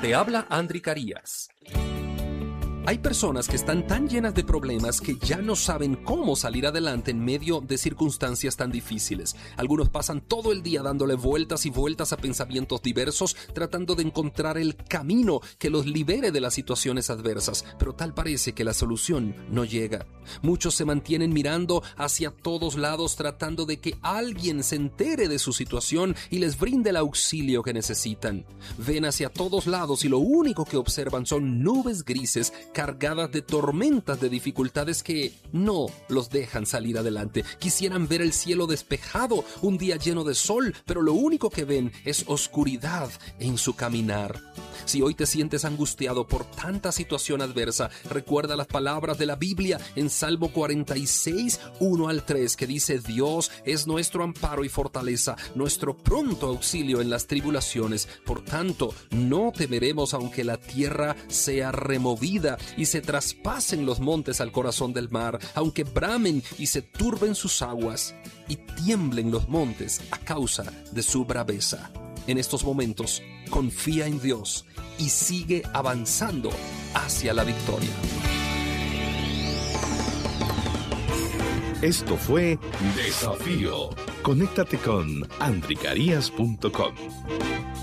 Te habla Andri Carías. Hay personas que están tan llenas de problemas que ya no saben cómo salir adelante en medio de circunstancias tan difíciles. Algunos pasan todo el día dándole vueltas y vueltas a pensamientos diversos, tratando de encontrar el camino que los libere de las situaciones adversas, pero tal parece que la solución no llega. Muchos se mantienen mirando hacia todos lados, tratando de que alguien se entere de su situación y les brinde el auxilio que necesitan. Ven hacia todos lados y lo único que observan son nubes grises cargadas de tormentas de dificultades que no los dejan salir adelante. Quisieran ver el cielo despejado, un día lleno de sol, pero lo único que ven es oscuridad en su caminar. Si hoy te sientes angustiado por tanta situación adversa, recuerda las palabras de la Biblia en Salmo 46, 1 al 3, que dice: Dios es nuestro amparo y fortaleza, nuestro pronto auxilio en las tribulaciones. Por tanto, no temeremos aunque la tierra sea removida y se traspasen los montes al corazón del mar, aunque bramen y se turben sus aguas y tiemblen los montes a causa de su braveza. En estos momentos, confía en Dios y sigue avanzando hacia la victoria. Esto fue Desafío. Conéctate con andricarías.com.